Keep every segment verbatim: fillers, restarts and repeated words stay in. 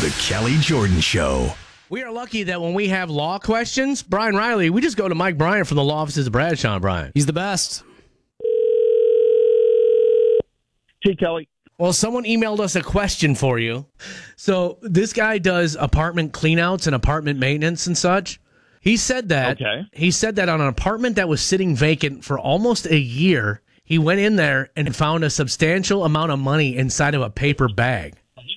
The Kelly Jordan Show. We are lucky that when we have law questions, Brian Riley, we just go to Mike Bryant from the law offices of Bradshaw and Bryant. He's the best. Hey, Kelly. Well, someone emailed us a question for you. So this guy does apartment cleanouts and apartment maintenance and such. He said that. Okay. He said that on an apartment that was sitting vacant for almost a year, he went in there and found a substantial amount of money inside of a paper bag.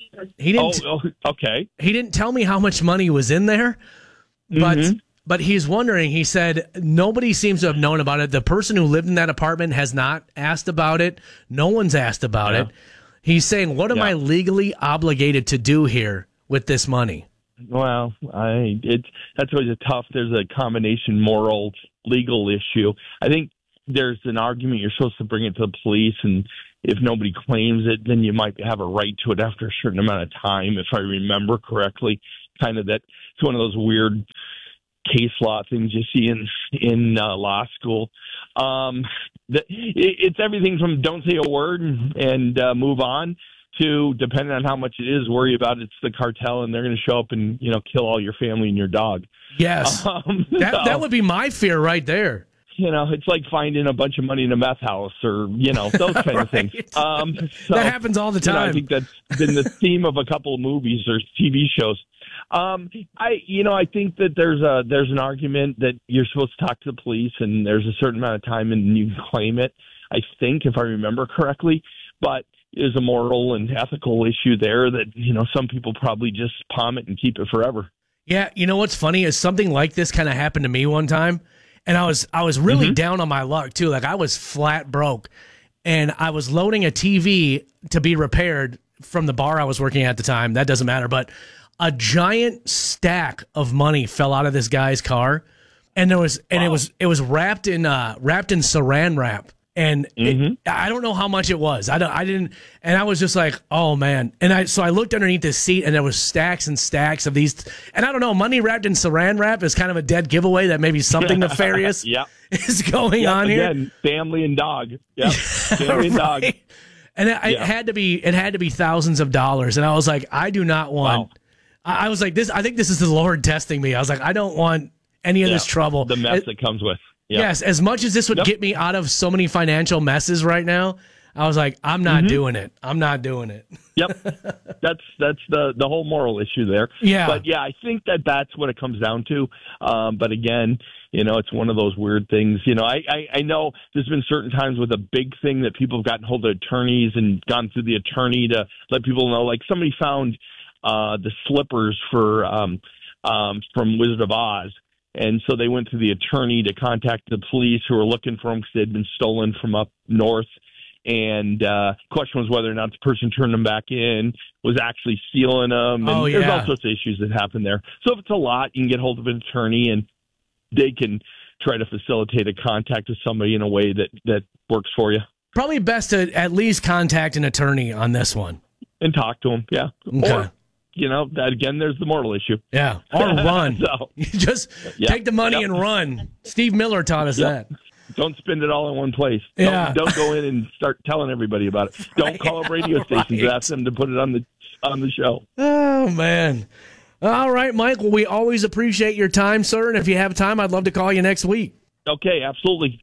He didn't. Oh, okay. He didn't tell me how much money was in there, but Mm-hmm. but he's wondering. He said nobody seems to have known about it. The person who lived in that apartment has not asked about it. No one's asked about Yeah. it. He's saying, "What am Yeah. I legally obligated to do here with this money?" Well, I it's that's always a tough. There's a combination moral, legal issue. I think there's an argument you're supposed to bring it to the police, and if nobody claims it, then you might have a right to it after a certain amount of time, if I remember correctly. Kind of that it's one of those weird case law things you see in in uh, law school. Um, the, it, it's everything from don't say a word and, and uh, move on to, depending on how much it is, worry about it's the cartel and they're going to show up and, you know, kill all your family and your dog. Yes, Um, that so, that would be my fear right there. you know, it's like finding a bunch of money in a meth house or, you know, those kind of things. Right. Um, so, That happens all the you know, I time. think that's been the theme of a couple of movies or T V shows. Um, I, you know, I think that there's a there's an argument that you're supposed to talk to the police, and there's a certain amount of time, and you can claim it. I think, if I remember correctly, but there's a moral and ethical issue there that, you know, some people probably just palm it and keep it forever. Yeah, you know what's funny is something like this kind of happened to me one time, and I was I was really Mm-hmm. down on my luck too. Like I was flat broke, and I was loading a T V to be repaired from the bar I was working at the time. That doesn't matter, but a giant stack of money fell out of this guy's car, and there was and Wow. it was it was wrapped in uh, wrapped in Saran wrap. And Mm-hmm. it, I don't know how much it was. I don't, I didn't, and I was just like, oh man. And I, so I looked underneath this seat, and there was stacks and stacks of these. And I don't know, money wrapped in Saran wrap is kind of a dead giveaway that maybe something nefarious Yep. is going Yep, on here. again, family and dog. Yep. Family and dog. Right. And it, it Yeah. had to be, it had to be thousands of dollars. And I was like, I do not want. Wow. I, I was like, this. I think this is the Lord testing me. I was like, I don't want any of Yeah. this trouble. The mess It- that comes with. Yep. Yes, as much as this would Yep. get me out of so many financial messes right now, I was like, I'm not Mm-hmm. doing it. I'm not doing it. Yep, that's that's the the whole moral issue there. Yeah. but yeah, I think that that's what it comes down to. Um, but again, you know, it's one of those weird things. You know, I, I I know there's been certain times with a big thing that people have gotten hold of attorneys and gone through the attorney to let people know. Like somebody found uh, the slippers for um, um, from Wizard of Oz. And so they went to the attorney to contact the police who were looking for them because they had been stolen from up north. And uh question was whether or not the person turned them back in was actually stealing them. And Oh, there's yeah. all sorts of issues that happen there. So if it's a lot, you can get hold of an attorney and they can try to facilitate a contact with somebody in a way that, that works for you. Probably best to at least contact an attorney on this one. And talk to them, yeah. Okay. Or, you know, that again, there's the moral issue. Yeah, or run. So, You just Yeah. take the money Yep. and run. Steve Miller taught us Yep. that. don't spend it all in one place. Yeah. Don't, don't go in and start telling everybody about it. Don't call up radio stations and Right. ask them to put it on the on the show. Oh, man. All right, Mike. Well, we always appreciate your time, sir. And if you have time, I'd love to call you next week. Okay, absolutely.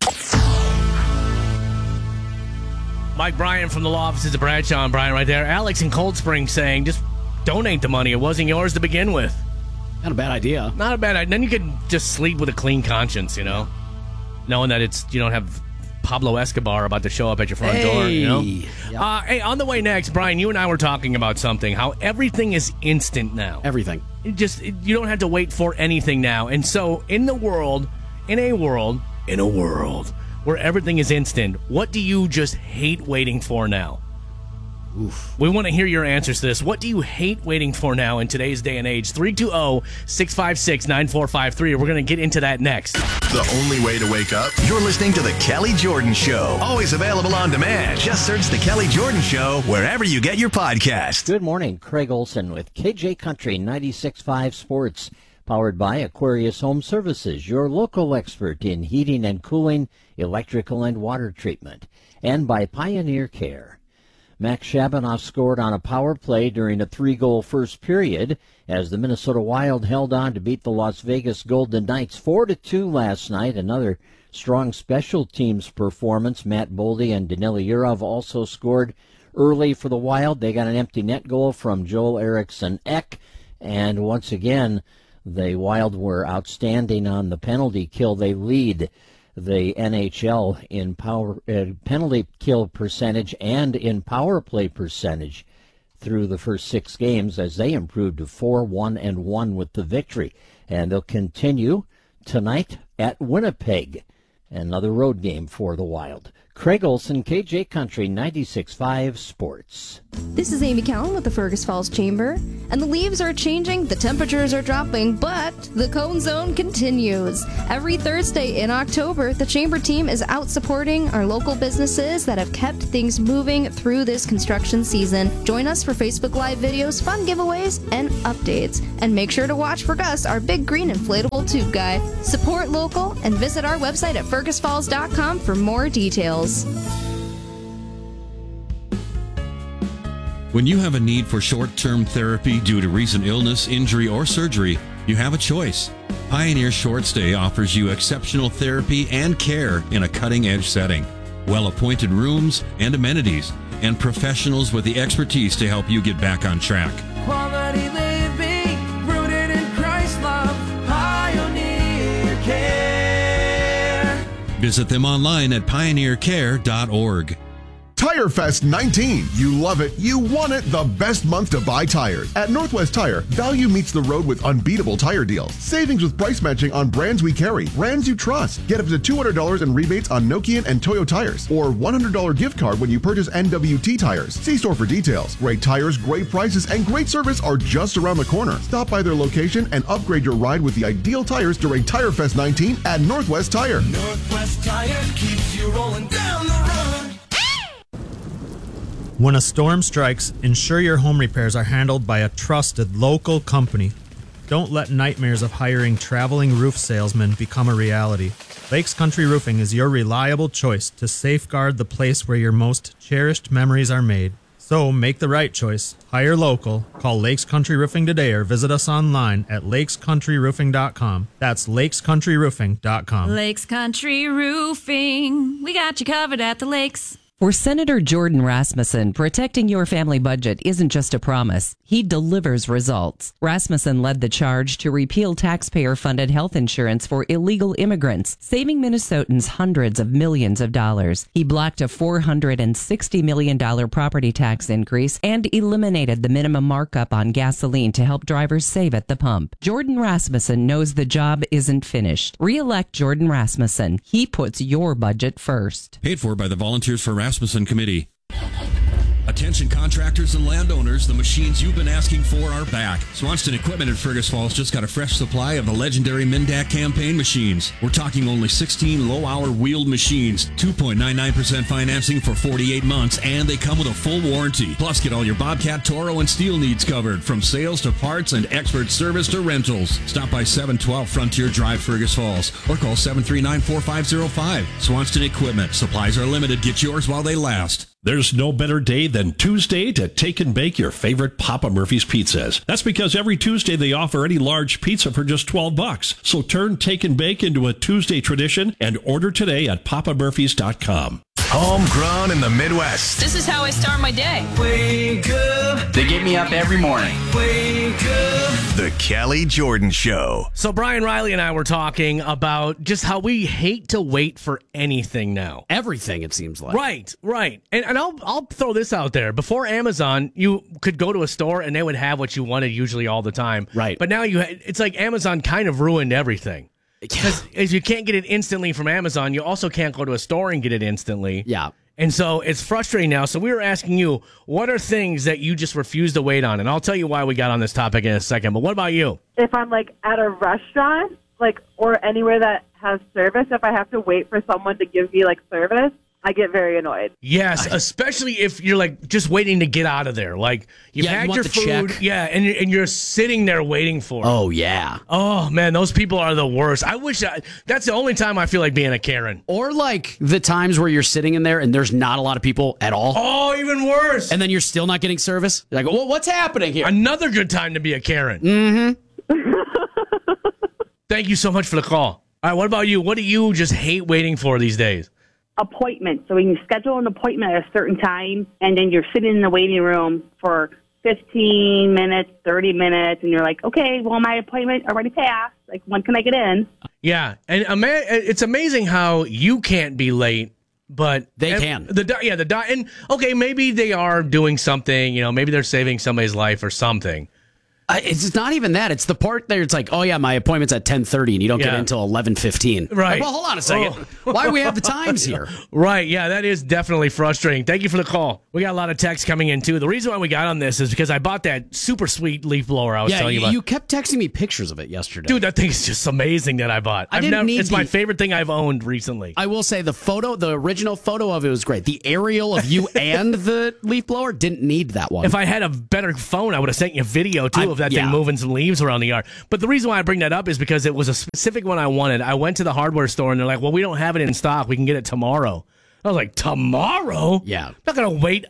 Mike Bryant from the law offices of Bradshaw and Bryant right there. Alex in Cold Spring saying just donate the money. It wasn't yours to begin with. Not a bad idea. Not a bad idea. Then you can just sleep with a clean conscience, you know, knowing that it's you don't have Pablo Escobar about to show up at your front door. You know. Hey. Yep. Uh, hey, on the way next, Brian, you and I were talking about something. How everything is instant now. Everything. It just it- you don't have to wait for anything now. And so, in the world, in a world, in a world where everything is instant, what do you just hate waiting for now? Oof. We want to hear your answers to this. What do you hate waiting for now in today's day and age? three two zero, six five six, nine four five three. We're going to get into that next. The only way to wake up? You're listening to The Kelly Jordan Show. Always available on demand. Just search The Kelly Jordan Show wherever you get your podcast. Good morning, Craig Olson with K J Country ninety-six point five Sports, powered by Aquarius Home Services, your local expert in heating and cooling, electrical and water treatment, and by Pioneer Care. Max Shabanoff scored on a power play during a three-goal first period as the Minnesota Wild held on to beat the Las Vegas Golden Knights four to two last night. Another strong special teams performance. Matt Boldy and Danila Yurov also scored early for the Wild. They got an empty net goal from Joel Eriksson Ek. And once again, the Wild were outstanding on the penalty kill. They lead the N H L in power uh, penalty kill percentage and in power play percentage through the first six games as they improved to four one and one with the victory. And they'll continue tonight at Winnipeg. Another road game for the Wild. Craig Olson, K J Country ninety-six point five Sports. This is Amy Cowan with the Fergus Falls Chamber. And the leaves are changing, the temperatures are dropping, but the Cone Zone continues. Every Thursday in October, the Chamber team is out supporting our local businesses that have kept things moving through this construction season. Join us for Facebook Live videos, fun giveaways, and updates. And make sure to watch for Gus, our big green inflatable tube guy. Support local and visit our website at fergus falls dot com for more details. When you have a need for short-term therapy due to recent illness, injury, or surgery, you have a choice. Pioneer Short Stay offers you exceptional therapy and care in a cutting-edge setting. Well-appointed rooms and amenities, and professionals with the expertise to help you get back on track. Quality living, rooted in Christ love, Pioneer Care. Visit them online at pioneer care dot org. Tire Fest nineteen. You love it. You want it. The best month to buy tires. At Northwest Tire, value meets the road with unbeatable tire deals. Savings with price matching on brands we carry. Brands you trust. Get up to two hundred dollars in rebates on Nokian and Toyo tires. Or one hundred dollars gift card when you purchase N W T tires. See store for details. Great tires, great prices, and great service are just around the corner. Stop by their location and upgrade your ride with the ideal tires during Tire Fest nineteen at Northwest Tire. Northwest Tire keeps you rolling down the road. When a storm strikes, ensure your home repairs are handled by a trusted local company. Don't let nightmares of hiring traveling roof salesmen become a reality. Lakes Country Roofing is your reliable choice to safeguard the place where your most cherished memories are made. So make the right choice. Hire local. Call Lakes Country Roofing today or visit us online at lakes country roofing dot com. That's lakes country roofing dot com. Lakes Country Roofing. We got you covered at the lakes. For Senator Jordan Rasmussen, protecting your family budget isn't just a promise. He delivers results. Rasmussen led the charge to repeal taxpayer-funded health insurance for illegal immigrants, saving Minnesotans hundreds of millions of dollars. He blocked a four hundred sixty million dollars property tax increase and eliminated the minimum markup on gasoline to help drivers save at the pump. Jordan Rasmussen knows the job isn't finished. Re-elect Jordan Rasmussen. He puts your budget first. Paid for by the Volunteers for Rasmussen Committee. Attention contractors and landowners, the machines you've been asking for are back. Swanston Equipment in Fergus Falls just got a fresh supply of the legendary Mindak campaign machines. We're talking only sixteen low-hour wheeled machines, two point nine nine percent financing for forty-eight months, and they come with a full warranty. Plus, get all your Bobcat, Toro, and steel needs covered, from sales to parts and expert service to rentals. Stop by seven twelve Frontier Drive, Fergus Falls, or call seven three nine, four five zero five. Swanston Equipment. Supplies are limited. Get yours while they last. There's no better day than Tuesday to take and bake your favorite Papa Murphy's pizzas. That's because every Tuesday they offer any large pizza for just twelve bucks. So turn take and bake into a Tuesday tradition and order today at papa murphys dot com. Homegrown in the Midwest. This is how I start my day. Wake up. They get me up every morning. Wake up. The Kelly Jordan Show. So Brian Riley and I were talking about just how we hate to wait for anything now. Everything, it seems like. Right, right. And and I'll I'll throw this out there. Before Amazon, you could go to a store and they would have what you wanted usually all the time. Right. But now you it's like Amazon kind of ruined everything. Because if you can't get it instantly from Amazon, you also can't go to a store and get it instantly. Yeah. And so it's frustrating now. So we were asking you, what are things that you just refuse to wait on? And I'll tell you why we got on this topic in a second. But what about you? If I'm like at a restaurant, like, or anywhere that has service, if I have to wait for someone to give me like service, I get very annoyed. Yes, especially if you're like just waiting to get out of there. Like you've Yeah, you had want your the food, check. yeah, and you're, and you're sitting there waiting for it. Oh, yeah. Oh man, those people are the worst. I wish I, that's the only time I feel like being a Karen. Or like the times where you're sitting in there and there's not a lot of people at all. Oh, even worse. And then you're still not getting service. You're like, well, what's happening here? Another good time to be a Karen. Mm-hmm. Thank you so much for the call. All right, what about you? What do you just hate waiting for these days? Appointment. So when you schedule an appointment at a certain time, and then you're sitting in the waiting room for fifteen minutes, thirty minutes, and you're like, okay, well, my appointment already passed. Like, when can I get in? Yeah, and ama- it's amazing how you can't be late, but They and can. The doc- yeah, the doc- and okay, maybe they are doing something. You know, maybe they're saving somebody's life or something. Uh, it's not even that. It's the part there. It's like, oh, yeah, my appointment's at ten thirty, and you don't get Yeah. in until eleven fifteen. Right. Like, well, hold on a second. Oh. Why do we have the times here? Right, yeah, that is definitely frustrating. Thank you for the call. We got a lot of texts coming in, too. The reason why we got on this is because I bought that super sweet leaf blower I was Yeah, telling you you, about. you kept texting me pictures of it yesterday. Dude, that thing is just amazing that I bought. I I've didn't never, need It's my the- favorite thing I've owned recently. I will say the photo, the original photo of it was great. The aerial of you and the leaf blower didn't need that one. If I had a better phone, I would have sent you a video, too, I- of that yeah. thing moving some leaves around the yard. But the reason why I bring that up is because it was a specific one I wanted. I went to the hardware store, and they're like, well, we don't have it in stock. We can get it tomorrow. I was like, tomorrow? Yeah. I'm not going to wait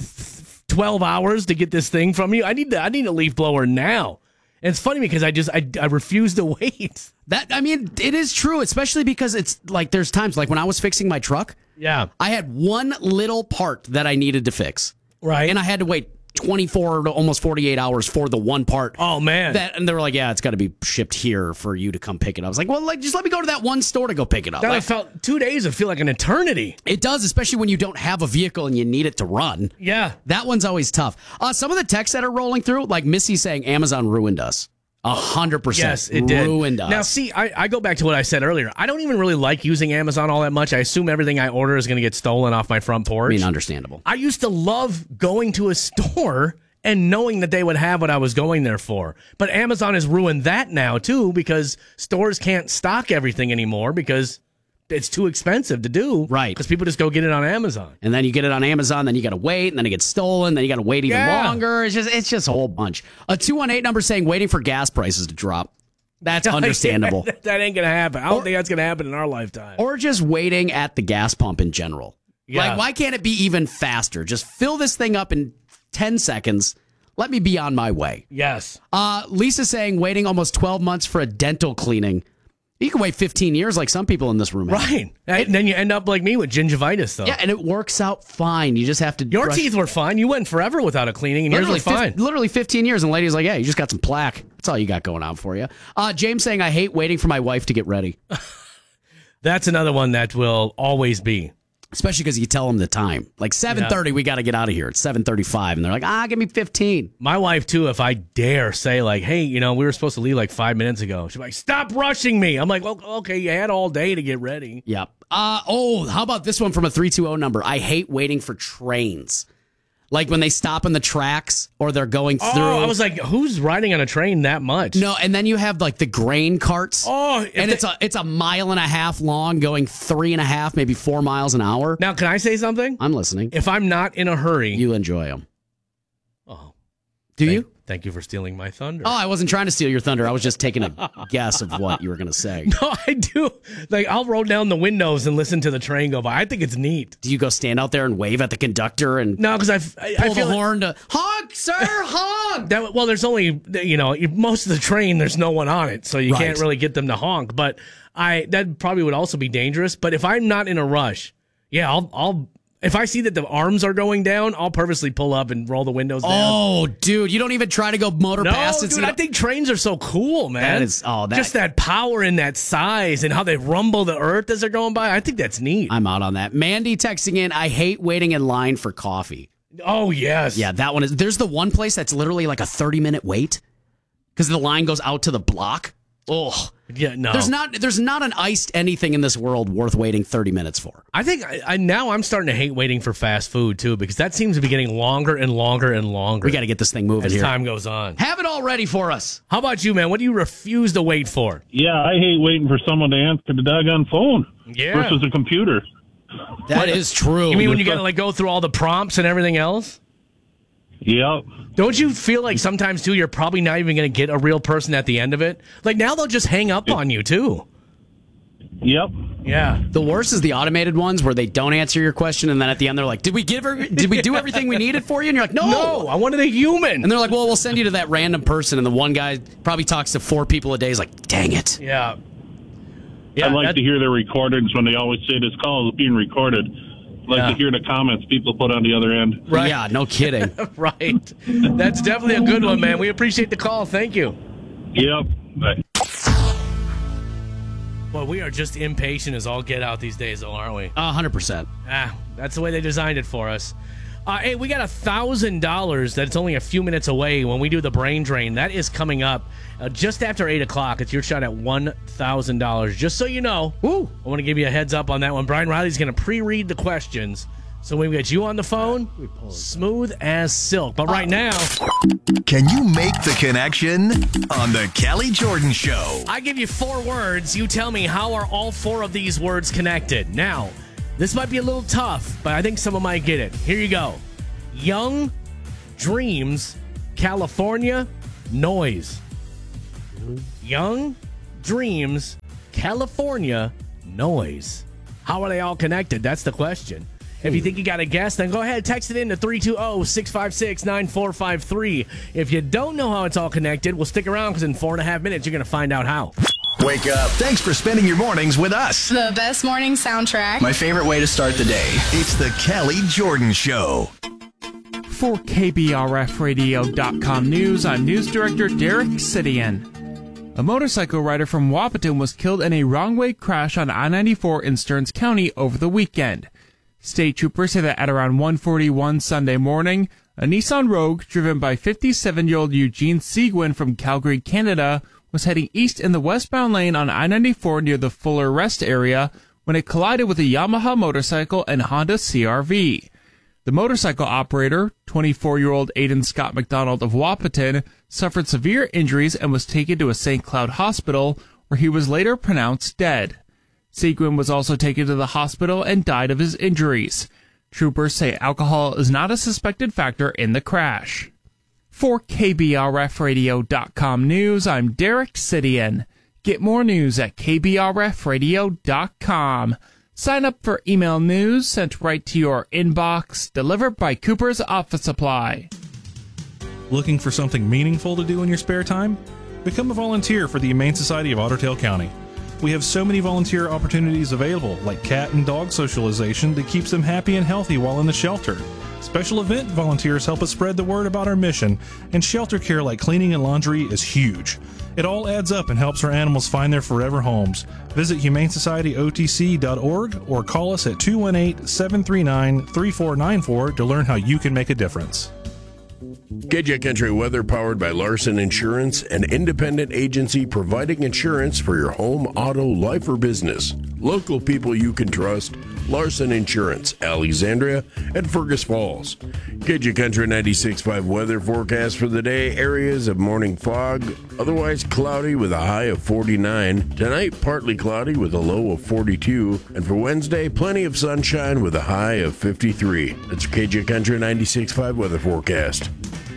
twelve hours to get this thing from you. I need the, I need a leaf blower now. And it's funny because I just, I, I refuse to wait. That I mean, it is true, especially because it's like there's times like when I was fixing my truck, Yeah. I had one little part that I needed to fix. Right. And I had to wait twenty-four to almost forty-eight hours for the one part. Oh, man. That and they were like, yeah, it's got to be shipped here for you to come pick it up. I was like, well, like just let me go to that one store to go pick it up. That Like, felt, two days would feel like an eternity. it does, especially when you don't have a vehicle and you need it to run. Yeah. That one's always tough. Uh, some of the texts that are rolling through, like Missy saying Amazon ruined us. A hundred percent. Yes, it did. Ruined us. Now, see, I, I go back to what I said earlier. I don't even really like using Amazon all that much. I assume everything I order is going to get stolen off my front porch. I mean, understandable. I used to love going to a store and knowing that they would have what I was going there for. But Amazon has ruined that now, too, because stores can't stock everything anymore because it's too expensive to do. Right. Because people just go get it on Amazon. And then you get it on Amazon, then you got to wait, and then it gets stolen, then you got to wait even Yeah. longer. It's just it's just a whole bunch. A two one eight number saying waiting for gas prices to drop. That's understandable. that, that ain't going to happen. I don't think that's going to happen in our lifetime. Or just waiting at the gas pump in general. Yeah. Like, why can't it be even faster? Just fill this thing up in ten seconds. Let me be on my way. Yes. Uh, Lisa saying waiting almost twelve months for a dental cleaning. You can wait fifteen years like some people in this room have. Right. And then you end up like me with gingivitis, though. Yeah, and it works out fine. You just have to. Your brush- teeth were fine. You went forever without a cleaning, and yours Literally, was fine. fif- literally fifteen years, and the lady's like, yeah, you just got some plaque. That's all you got going on for you. Uh, James saying, I hate waiting for my wife to get ready. That's another one that will always be. Especially because you tell them the time. Like seven thirty, we got to get out of here. It's seven thirty-five, and they're like, ah, give me fifteen. My wife, too, if I dare say, like, hey, you know, we were supposed to leave like five minutes ago. She's like, stop rushing me. I'm like, well, okay, you had all day to get ready. Yep. Uh, oh, how about this one from a three two zero number? I hate waiting for trains. Like when they stop on the tracks or they're going through. Oh, I was like, who's riding on a train that much? No, and then you have like the grain carts. Oh, if and they- it's a it's a mile and a half long, going three and a half, maybe four miles an hour. Now, can I say something? I'm listening. If I'm not in a hurry. You enjoy them. Oh. Do Thank, you? Thank you for stealing my thunder. Oh, I wasn't trying to steal your thunder. I was just taking a guess of what you were going to say. No, I do. Like, I'll roll down the windows and listen to the train go by. I think it's neat. Do you go stand out there and wave at the conductor and No, because I, I, pull I feel the like- horn to honk, sir, honk? That, well, there's only, you know, most of the train, there's no one on it, so you Right. can't really get them to honk. But I that probably would also be dangerous. But if I'm not in a rush, yeah, I'll, I'll if I see that the arms are going down, I'll purposely pull up and roll the windows down. Oh, dude, you don't even try to go motor No, past it. dude, I think trains are so cool, man. That is- oh, that- just that power and that size and how they rumble the earth as they're going by. I think that's neat. I'm out on that. Mandy texting in, I hate waiting in line for coffee. Oh, yes. Yeah, that one is. There's the one place that's literally like a thirty minute wait because the line goes out to the block. Oh, Yeah, no. there's not there's not an iced anything in this world worth waiting thirty minutes for. I think I, I now I'm starting to hate waiting for fast food too because that seems to be getting longer and longer and longer. We got to get this thing moving as here. time goes on. Have it all ready for us. How about you, man? What do you refuse to wait for? Yeah, I hate waiting for someone to answer the doggone phone Yeah. versus a computer. That is true. You mean when you got to like go through all the prompts and everything else? Yep. Don't you feel like sometimes, too, you're probably not even going to get a real person at the end of it? Like, now they'll just hang up on you, too. Yep. Yeah. The worst is the automated ones where they don't answer your question, and then at the end they're like, "Did we give her? Did we do everything we needed for you?" And you're like, "No, no, I wanted a human." And they're like, "Well, we'll send you to that random person." And the one guy probably talks to four people a day. He's like, "Dang it." Yeah. Yeah. I'd like to hear their recordings when they always say this call is being recorded. I'd like Yeah. to hear the comments people put on the other end. Right. Yeah. No kidding. Right. That's definitely a good one, man. We appreciate the call. Thank you. Yep. Bye. Well, we are just impatient as all get out these days, though, aren't we? A hundred percent. Ah, that's the way they designed it for us. Uh, hey, we got a thousand dollars that's only a few minutes away when we do the brain drain. That is coming up uh, just after eight o'clock. It's your shot at one thousand dollars. Just so you know, Woo. I want to give you a heads up on that one. Brian Riley's going to pre-read the questions. So when we get you on the phone, smooth as silk. But right now, can you make the connection on the Kelly Jordan Show? I give you four words. You tell me how are all four of these words connected. Now, this might be a little tough, but I think someone might get it. Here you go. Young, dreams, California, noise. Young, dreams, California, noise. How are they all connected? That's the question. If you think you got a guess, then go ahead, text it in to three two zero, six five six, nine four five three. If you don't know how it's all connected, well, stick around because in four and a half minutes, you're going to find out how. Wake up. Thanks for spending your mornings with us. The best morning soundtrack. My favorite way to start the day. It's the Kelly Jordan Show. For K B R F radio dot com news, I'm News Director Derek Sidian. A motorcycle rider from Wapaton was killed in a wrong-way crash on I ninety-four in Stearns County over the weekend. State troopers say that at around one forty-one Sunday morning, a Nissan Rogue driven by fifty-seven-year-old Eugene Seguin from Calgary, Canada, was heading east in the westbound lane on I ninety-four near the Fuller Rest area when it collided with a Yamaha motorcycle and Honda C R V. The motorcycle operator, twenty-four-year-old Aiden Scott McDonald of Wapaton, suffered severe injuries and was taken to a Saint Cloud hospital, where he was later pronounced dead. Seguin was also taken to the hospital and died of his injuries. Troopers say alcohol is not a suspected factor in the crash. For K B R F radio dot com news, I'm Derek Sidian. Get more news at K B R F radio dot com. Sign up for email news sent right to your inbox, delivered by Cooper's Office Supply. Looking for something meaningful to do in your spare time? Become a volunteer for the Humane Society of Otter Tail County. We have so many volunteer opportunities available, like cat and dog socialization that keeps them happy and healthy while in the shelter. Special event volunteers help us spread the word about our mission, and shelter care like cleaning and laundry is huge. It all adds up and helps our animals find their forever homes. Visit humane society o t c dot org or call us at two one eight, seven three nine, three four nine four to learn how you can make a difference. K J Country Weather, powered by Larson Insurance, an independent agency providing insurance for your home, auto, life, or business. Local people you can trust. Larson Insurance, Alexandria and Fergus Falls. K J Country ninety-six point five weather forecast for the day. Areas of morning fog, otherwise cloudy with a high of forty-nine. Tonight, partly cloudy with a low of forty-two. And for Wednesday, plenty of sunshine with a high of fifty-three. That's K J Country ninety-six point five weather forecast.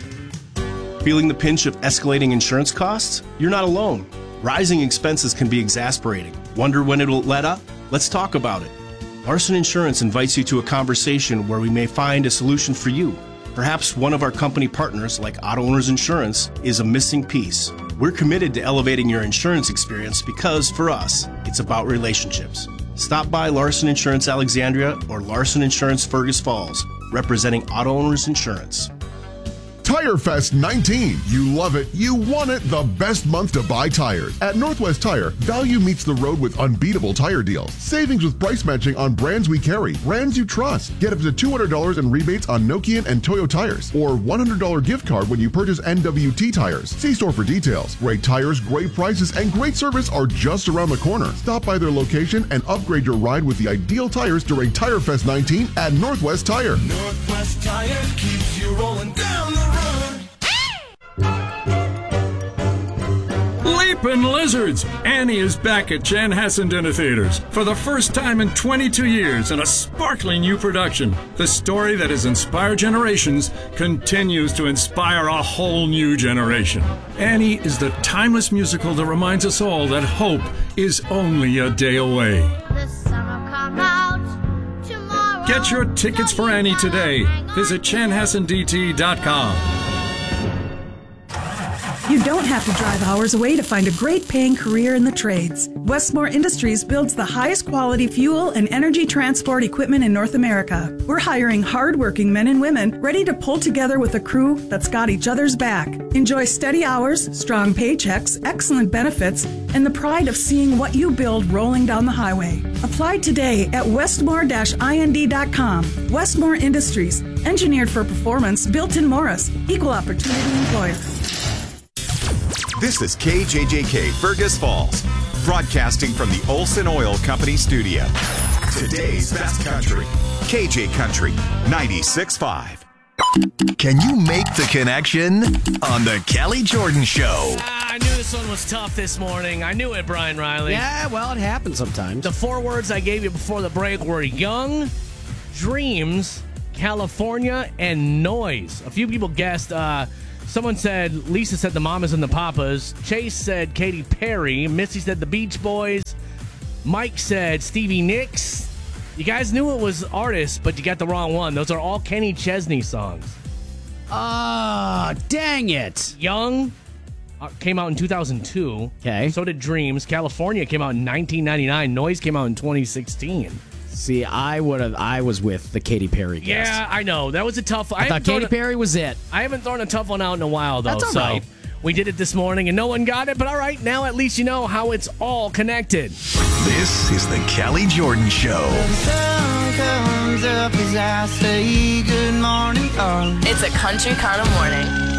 Feeling the pinch of escalating insurance costs? You're not alone. Rising expenses can be exasperating. Wonder when it'll let up? Let's talk about it. Larson Insurance invites you to a conversation where we may find a solution for you. Perhaps one of our company partners, like Auto Owners Insurance, is a missing piece. We're committed to elevating your insurance experience because, for us, it's about relationships. Stop by Larson Insurance Alexandria or Larson Insurance Fergus Falls, representing Auto Owners Insurance. Tire Fest nineteen. You love it. You want it. The best month to buy tires. At Northwest Tire, value meets the road with unbeatable tire deals. Savings with price matching on brands we carry, brands you trust. Get up to two hundred dollars in rebates on Nokian and Toyo tires, or one hundred dollars gift card when you purchase N W T tires. See store for details. Great tires, great prices, and great service are just around the corner. Stop by their location and upgrade your ride with the ideal tires during Tire Fest nineteen at Northwest Tire. Northwest Tire keeps you rolling down the road. Leap Flippin' Lizards. Annie is back at Chanhassen Dinner Theaters for the first time in twenty-two years in a sparkling new production. The story that has inspired generations continues to inspire a whole new generation. Annie is the timeless musical that reminds us all that hope is only a day away. Get your tickets for Annie today. Visit chanhassen d t dot com. You don't have to drive hours away to find a great paying career in the trades. Westmore Industries builds the highest quality fuel and energy transport equipment in North America. We're hiring hardworking men and women ready to pull together with a crew that's got each other's back. Enjoy steady hours, strong paychecks, excellent benefits, and the pride of seeing what you build rolling down the highway. Apply today at westmore dash ind dot com. Westmore Industries, engineered for performance, built in Morris, equal opportunity employer. This is K J J K Fergus Falls, broadcasting from the Olson Oil Company studio. Today's best country, K J Country ninety-six point five. Can you make the connection on the Kelly Jordan Show? Ah, I knew this one was tough this morning. I knew it, Brian Riley. Yeah, well, it happens sometimes. The four words I gave you before the break were young, dreams, California, and noise. A few people guessed. Uh, someone said, Lisa said the Mamas and the Papas. Chase said Katy Perry. Missy said the Beach Boys. Mike said Stevie Nicks. You guys knew it was artists, but you got the wrong one. Those are all Kenny Chesney songs. Ah, dang it. Young uh, came out in two thousand two. Okay. So did Dreams. California came out in nineteen ninety-nine. Noise came out in twenty sixteen. See, I would have. I was with the Katy Perry guess. Yeah, I know. That was a tough one. I, I thought Katy Perry was it. I haven't thrown a tough one out in a while, though. That's all so right. We did it this morning, and no one got it. But all right, now at least you know how it's all connected. This is the Kelly Jordan Show. The sun comes up as I say good morning, darling. It's a country kind of morning.